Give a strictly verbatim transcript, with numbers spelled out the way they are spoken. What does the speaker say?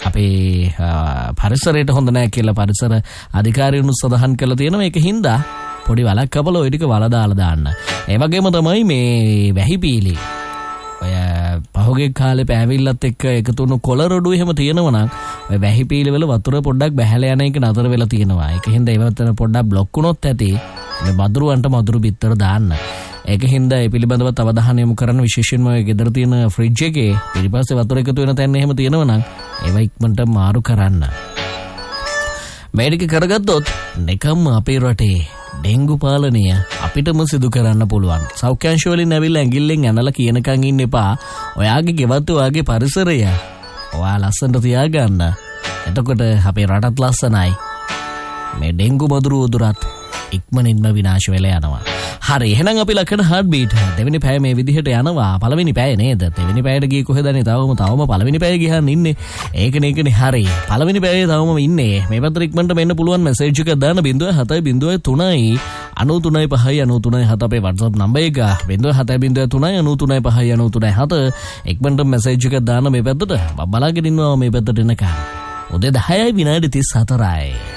අපේ පරිසරයට හොඳ නැහැ කියලා පරිසර අධිකාරීන් සඳහන් කළා තියෙනවා. ඒක හින්දා පොඩි වලක් කපලා ওই ටික වල දාලා දාන්න. ඒ වගේම තමයි මේ වැහිපීලි. ඔය පහුගිය කාලේ පෑවිල්ලත් එක්ක එකතු වුණු කොළ රොඩු එහෙම තියෙනවා නම් ඔය වැහිපීලි වල වතුර පොඩ්ඩක් බැහැලා යන එක නතර වෙලා තියෙනවා. ඒක හින්දා ඒවතන පොඩ්ඩක් බ්ලොක් වුණොත් ඇති මේ මදුරුවන්ට මදුරු බිත්තර දාන්න. ඒක හින්දා ඒ පිළිබඳව තව අවධානය යොමු කරන්න. විශේෂයෙන්ම ඔය ගෙදර තියෙන ෆ්‍රිජ් එකේ පිටිපස්සේ වතුර එකතු වෙන තැන් එහෙම තියෙනවා නම් ඒව ඉක්මනට මාරු කරන්න. මේක කරගත්තොත් නිකම්ම අපේ රටේ ඩෙන්ගු පාලනය අපිටම සිදු කරන්න පුළුවන්. සෞඛ්‍යංශ වලින් ඇවිල්ලා ඇඟිල්ලෙන් ඇනලා කියනකන් ඉන්න එපා. ඔයාගේ ගෙවතු ඔයාගේ පරිසරය ඔයා ලස්සනට තියාගන්න. එතකොට අපේ රටත් ලස්සනයි. මේ ඩෙන්ගු මදුරු උදුරත් ඉක්මනින්ම විනාශ වෙලා යනවා. හරි, එහෙනම් අපි ලකන හાર્ට් බීට් දෙවෙනි පැය මේ විදිහට යනවා. පළවෙනි පැය නේද? දෙවෙනි පැයට ගියේ කොහෙදනේ? තවම තවම පළවෙනි පැය ගියන් ඉන්නේ. ඒකනේ ඒකනේ. හරි, පළවෙනි පැයේ තවම ඉන්නේ. මේ පැත්තට ඉක්මනට මෙන්න පුළුවන් මැසේජ් එකක් දාන්න zero seven zero තුනයි නine three five nine three seven අපේ WhatsApp නම්බර් එක zero seven zero තුනයි nine three five nine three seven. ඉක්මනට මැසේජ් එකක් දාන්න මේ පැත්තට. බබලාගෙන ඉන්නවා මේ පැත්තට එනකම්. උදේ දහයයි විනාඩි තිස් හතරයි.